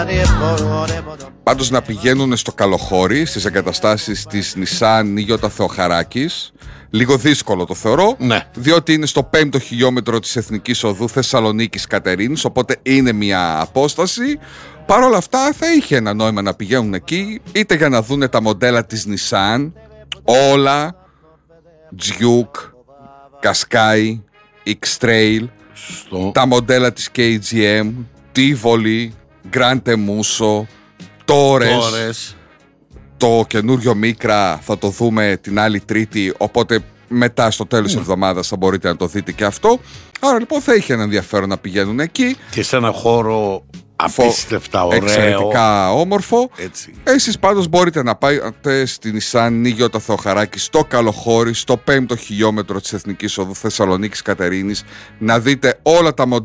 Πάντως να πηγαίνουν στο Καλοχώρι, στις εγκαταστάσεις της Nissan Νίγητα Θεοχαράκης. Λίγο δύσκολο το θεωρώ, ναι, διότι είναι στο 5ο χιλιόμετρο της Εθνικής Οδού Θεσσαλονίκης Κατερίνης, οπότε είναι μια απόσταση. Παρ' όλα αυτά θα είχε ένα νόημα να πηγαίνουν εκεί, είτε για να δούνε τα μοντέλα της Nissan, όλα, Duke, Qashqai, X-Trail, τα μοντέλα της KGM, Tivoli, Grande Musso, Torres. Το καινούριο Micra θα το δούμε την άλλη Τρίτη, οπότε μετά στο τέλος της εβδομάδας θα μπορείτε να το δείτε και αυτό. Άρα λοιπόν θα είχε ένα ενδιαφέρον να πηγαίνουν εκεί. Και σε ένα χώρο απίστευτα ωραίο, εξαιρετικά όμορφο. Έτσι. Εσείς πάντως μπορείτε να πάτε στην Nissan Νίγητα Θεοχαράκη στο Καλοχώρι, στο 5ο χιλιόμετρο της Εθνικής Οδού Θεσσαλονίκης Κατερίνης, να δείτε όλα τα μοντέλα